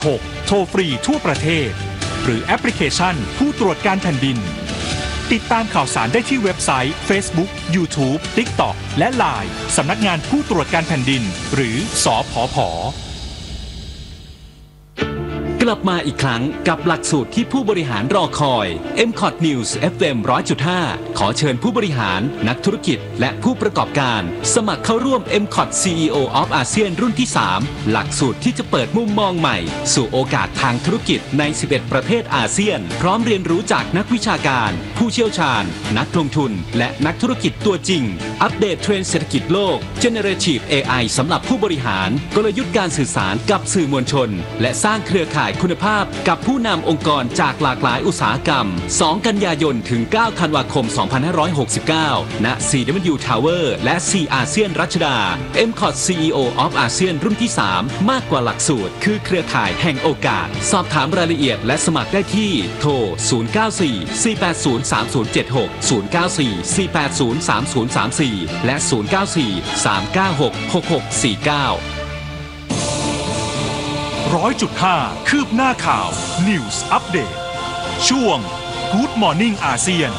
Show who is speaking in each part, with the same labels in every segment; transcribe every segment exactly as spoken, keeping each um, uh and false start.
Speaker 1: หกโทรฟรีทั่วประเทศหรือแอปพลิเคชันผู้ตรวจการแผ่นดินติดตามข่าวสารได้ที่เว็บไซต์ Facebook YouTube TikTok และ ไลน์ สำนักงานผู้ตรวจการแผ่นดินหรือสผผ.
Speaker 2: กลับมาอีกครั้งกับหลักสูตรที่ผู้บริหารรอคอย เอ็ม คอท News เอฟ เอ็ม หนึ่งร้อยจุดห้า ขอเชิญผู้บริหารนักธุรกิจและผู้ประกอบการสมัครเข้าร่วม เอ็ม คอท ซี อี โอ of อาเซียนรุ่นที่ สาม หลักสูตรที่จะเปิดมุมมองใหม่สู่โอกาสทางธุรกิจใน สิบเอ็ด ประเทศอาเซียนพร้อมเรียนรู้จากนักวิชาการผู้เชี่ยวชาญนักลงทุนและนักธุรกิจตัวจริงอัปเดตเทรนด์เศรษฐกิจโลก Generative เอ ไอ สำหรับผู้บริหารกลยุทธ์การสื่อสารกับสื่อมวลชนและสร้างเครือข่ายคุณภาพกับผู้นำองค์กรจากหลากหลายอุตสาหกรรม สอง กันยายน ถึง เก้า ธันวาคม สองพันห้าร้อยหกสิบเก้า ณ ซี ดับเบิลยู Tower และ ซี อาเซียนรัชดา เอ็ม คอท ซี อี โอ of อาเซียนรุ่นที่ สาม มากกว่าหลักสูตรคือเครือข่ายแห่งโอกาสสอบถามรายละเอียดและสมัครได้ที่โทร ศูนย์ เก้า สี่ สี่ แปด ศูนย์ สาม ศูนย์ เจ็ด หก ศูนย์ เก้า สี่ สี่ แปด ศูนย์ สาม ศูนย์ สาม สี่ และ ศูนย์ เก้า สี่ สาม เก้า หก หก หก สี่ เก้า
Speaker 1: ร้อยจุดห้า คืบหน้าข่าว News Update ช่วง Good Morning อาเซียน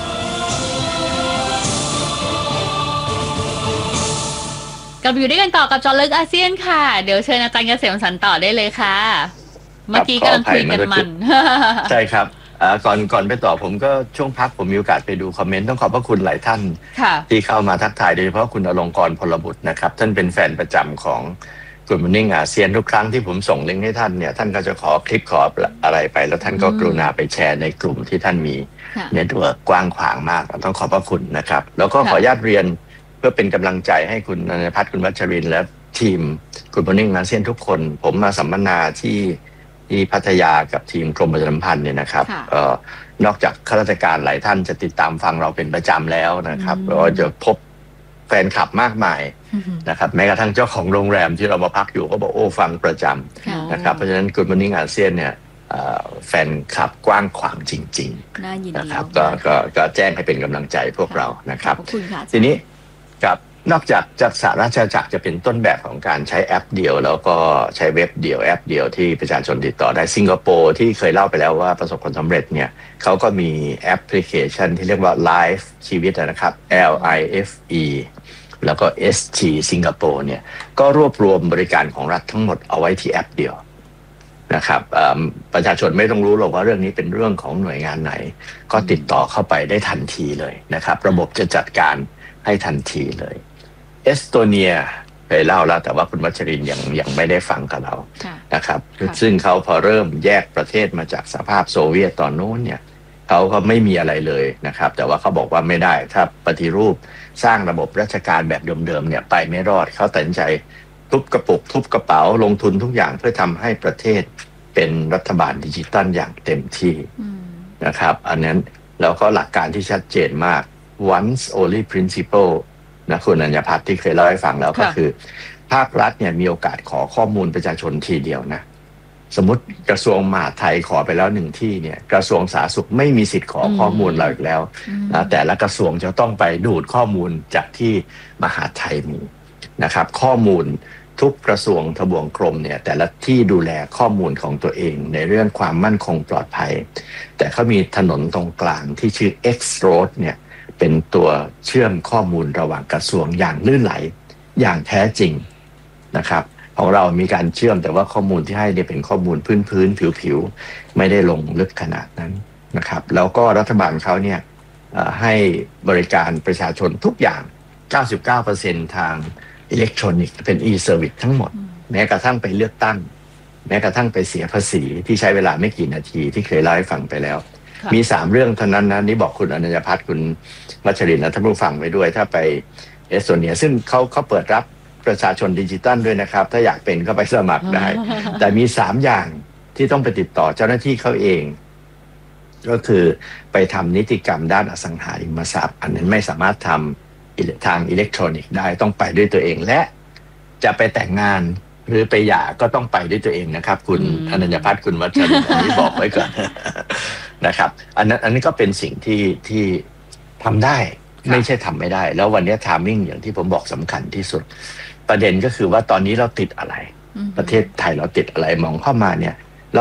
Speaker 3: กลับอยู่ด้วยกันต่อกับเจาะลึกอาเซียนค่ะเดี๋ยวเชิญอาจารย์เกษมสรรต่อได้เลยค่ะเมื่อกี้กำลังคุยกันมัน
Speaker 4: ใช่ครับก่อนก่อนไปต่อผมก็ช่วงพักผมมีโอกาสไปดูคอมเมนต์ต้องขอบพระคุณหลายท่านที่เข้ามาทักทายโดยเฉพาะคุณอลงกรณ์พลบุตรนะครับท่านเป็นแฟนประจำของGood Morning อาเซียนทุกครั้งที่ผมส่งลิงก์ให้ท่านเนี่ยท่านก็จะขอคลิปขออะไรไปแล้วท่านก็กรุณาไปแชร์ในกลุ่มที่ท่านมีเน็ตเวิร์กกว้างขวางมากต้องขอบพระคุณนะครับแล้วก็ขออนุญาตเรียนเพื่อเป็นกำลังใจให้คุณอนันทพัฒน์คุณวัชรินทร์และทีม Good Morning อาเซียนทุกคนผมมาสัมมนาที่ที่พัทยากับทีมกรมประชาสัมพันธ์เนี่ยนะครับเอ่อนอกจากข้าราชการหลายท่านจะติดตามฟังเราเป็นประจำแล้วนะครับเราจะพบแฟนคลับมากมายนะครับแม้กระทั่งเจ้าของโรงแรมที่เรามาพักอยู่ก็บอกโอ้ฟังประจำนะครับเพราะฉะนั้น Good Morning อาเซียนเนี่ยแฟนคลับกว้างขวางจริงๆนะครับก็ก็ก็แจ้งให้เป็นกำลังใจพวกเรานะครับทีนี้กับนอกจากจักรสหราชอาณาจักรจะเป็นต้นแบบของการใช้แอปเดียวแล้วก็ใช้เว็บเดียวแอปเดียวที่ประชาชนติดต่อได้สิงคโปร์ที่เคยเล่าไปแล้วว่าประสบความสำเร็จเนี่ยเขาก็มีแอปพลิเคชันที่เรียกว่า Life ชีวิตนะครับ L I F Eแล้วก็ เอส ที สิงคโปร์เนี่ยก็รวบรวมบริการของรัฐทั้งหมดเอาไว้ที่แอปเดียวนะครับประชาชนไม่ต้องรู้หรอกว่าเรื่องนี้เป็นเรื่องของหน่วยงานไหนก็ติดต่อเข้าไปได้ทันทีเลยนะครับระบบจะจัดการให้ทันทีเลยเอสโตเนียเคยเล่าแล้วแต่ว่าคุณวัชรินทร์ยังยังไม่ได้ฟังกับเรานะครับซึ่งเขาพอเริ่มแยกประเทศมาจากสภาพโซเวียตตอนนู้นเนี่ยเขาก็ไม่มีอะไรเลยนะครับแต่ว่าเขาบอกว่าไม่ได้ถ้าปฏิรูปสร้างระบบราชการแบบเดิมๆเนี่ยไปไม่รอดเขาตัดสินใจทุบกระปุกทุบกระเป๋าลงทุนทุกอย่างเพื่อทำให้ประเทศเป็นรัฐบาลดิจิตอลอย่างเต็มที่นะครับอันนั้นแล้วก็หลักการที่ชัดเจนมาก once only principle นะคุณอัญญพัฒน์ที่เคยเล่าให้ฟังแล้วก็คือภาครัฐเนี่ยมีโอกาสขอข้อมูลประชาชนทีเดียวนะสมมติกระทรวงมหาดไทยขอไปแล้วหนึ่งที่เนี่ยกระทรวงสาธารณสุขไม่มีสิทธิ์ขอข้อมูลเราอีกแล้วนะแต่ละกระทรวงจะต้องไปดูดข้อมูลจากที่มหาดไทยมีนะครับข้อมูลทุกกระทรวงทบวงกรมเนี่ยแต่ละที่ดูแลข้อมูลของตัวเองในเรื่องความมั่นคงปลอดภัยแต่เขามีถนนตรงกลางที่ชื่อ X Road เนี่ยเป็นตัวเชื่อมข้อมูลระหว่างกระทรวงอย่างลื่นไหลอย่างแท้จริงนะครับของเรามีการเชื่อมแต่ว่าข้อมูลที่ให้เนี่ยเป็นข้อมูลพื้นๆผิวๆไม่ได้ลงลึกขนาดนั้นนะครับแล้วก็รัฐบาลเขาเนี่ยให้บริการประชาชนทุกอย่าง เก้าสิบเก้าเปอร์เซ็นต์ ทางอิเล็กทรอนิกส์เป็น e-service ทั้งหมดแม้กระทั่งไปเลือกตั้งแม้กระทั่งไปเสียภาษีที่ใช้เวลาไม่กี่นาทีที่เคยเล่าให้ฟังไปแล้วมีสามเรื่องเท่านั้นนะนี่บอกคุณอนัญญพัฒน์คุณวัชรินทร์และท่านผู้ฟังไปด้วยถ้าไปเอสโตเนียซึ่งเขาเขาเปิดรับประชาชนดิจิตอลด้วยนะครับถ้าอยากเป็นก็ไปสมัครได้ แต่มีสามอย่างที่ต้องไปติดต่อเจ้าหน้าที่เขาเองก็คือไปทำนิติกรรมด้านอสังหาริมทรัพย์อันนั้นไม่สามารถทำทางอิเล็กทรอนิกส์ได้ต้องไปด้วยตัวเองและจะไปแต่งงานหรือไปหย่าก็ต้องไปด้วยตัวเองนะครับคุณอนัญญพัฒน์คุณวัชรินทร์อันนี้บอกไว้ก่อนนะครับอันนั้นอันนี้ก็เป็นสิ่งที่ที่ทำได้ไม่ใช่ทำไม่ได้แล้ววันนี้ไทมิ่งอย่างที่ผมบอกสำคัญที่สุดประเด็นก็คือว่าตอนนี้เราติดอะไรประเทศไทยเราติดอะไรมองเข้ามาเนี่ย